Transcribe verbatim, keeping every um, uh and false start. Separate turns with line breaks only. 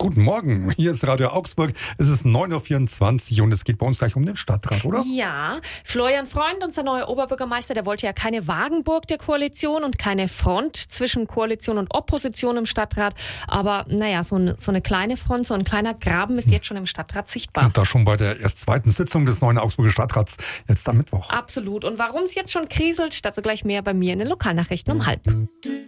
Guten Morgen, hier ist Radio Augsburg. Es ist neun Uhr vierundzwanzig und es geht bei uns gleich um den Stadtrat, oder?
Ja, Florian Freund, unser neuer Oberbürgermeister, der wollte ja keine Wagenburg der Koalition und keine Front zwischen Koalition und Opposition im Stadtrat. Aber naja, so, ein, so eine kleine Front, so ein kleiner Graben ist jetzt schon im Stadtrat sichtbar.
Und da schon bei der erst zweiten Sitzung des neuen Augsburger Stadtrats, jetzt am Mittwoch.
Absolut. Und warum es jetzt schon kriselt, dazu gleich mehr bei mir in den Lokalnachrichten um halb.